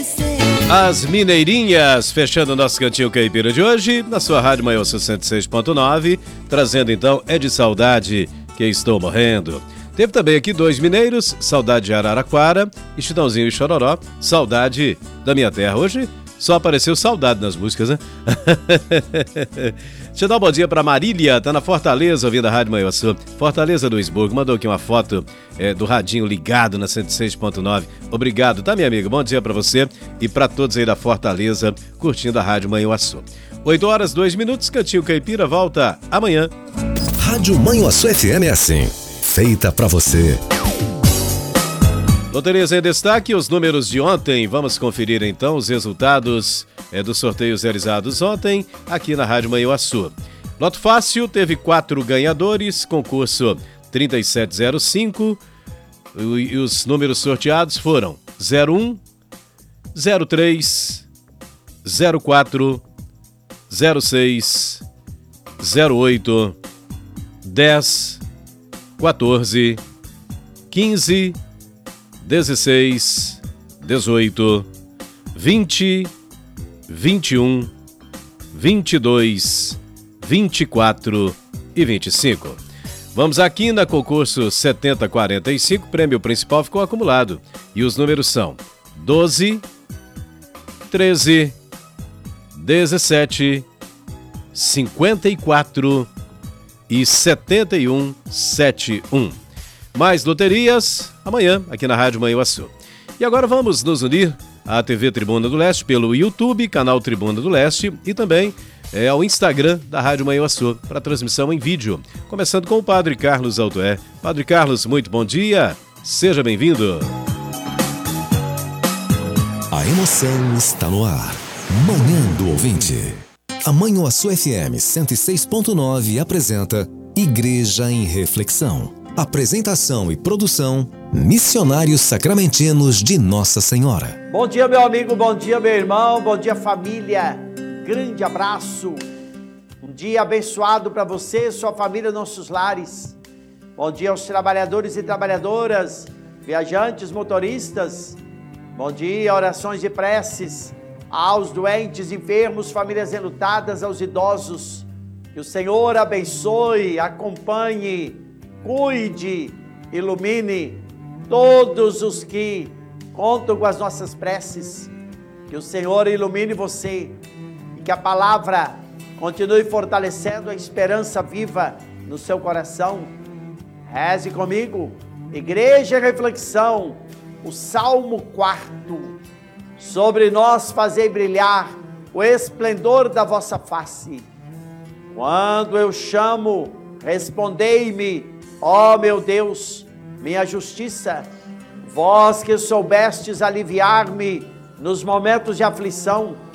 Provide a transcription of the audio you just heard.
As Mineirinhas, fechando o nosso cantinho caipira de hoje, na sua Rádio Maior 66.9, trazendo então É de Saudade que Estou Morrendo. Teve também aqui dois mineiros, Saudade de Araraquara e Chitãozinho e Chororó, Saudade da Minha Terra. Hoje só apareceu saudade nas músicas, né? Deixa eu dar um bom dia pra Marília, tá na Fortaleza ouvindo a Rádio Maior-Sul. Fortaleza do Luisburgo, mandou aqui uma foto do radinho ligado na 106.9. Obrigado, tá, minha amiga? Bom dia pra você e pra todos aí da Fortaleza curtindo a Rádio Maior-Sul. 8 horas, 2 minutos, Cantinho Caipira volta amanhã. Rádio Maior-Sul FM é assim, feita pra você. Loterias em destaque, os números de ontem. Vamos conferir então os resultados dos sorteios realizados ontem aqui na Rádio Maior-Sul. Loto Fácil teve 4 ganhadores, concurso 3705 e os números sorteados foram 01, 03, 04, 06, 08, 10, 14, 15, 16, 18, 20, 21, 22, 24 e 25. Vamos aqui na concurso 7045, prêmio principal ficou acumulado. E os números são 12, 13, 17, 54 e 7171. Mais loterias amanhã aqui na Rádio Maior-Sul. E agora vamos nos unir à TV Tribuna do Leste pelo YouTube, canal Tribuna do Leste e também ao Instagram da Rádio Maior-Sul para transmissão em vídeo. Começando com o Padre Carlos Altoé. Padre Carlos, muito bom dia. Seja bem-vindo. A emoção está no ar. Manhã do Ouvinte. A Maior-Sul FM 106.9 apresenta Igreja em Reflexão. Apresentação e produção, Missionários Sacramentinos de Nossa Senhora. Bom dia, meu amigo, bom dia, meu irmão, bom dia, família. Grande abraço. Um dia abençoado para você, sua família, nossos lares. Bom dia aos trabalhadores e trabalhadoras, viajantes, motoristas. Bom dia, orações e preces aos doentes, enfermos, famílias enlutadas, aos idosos. Que o Senhor abençoe, acompanhe, cuide, ilumine todos os que contam com as nossas preces. Que o Senhor ilumine você e que a palavra continue fortalecendo a esperança viva no seu coração. Reze comigo, Igreja em Reflexão, o Salmo 4. Sobre nós fazei brilhar o esplendor da vossa face. Quando eu chamo, respondei-me, ó meu Deus, minha justiça. Vós que soubestes aliviar-me nos momentos de aflição,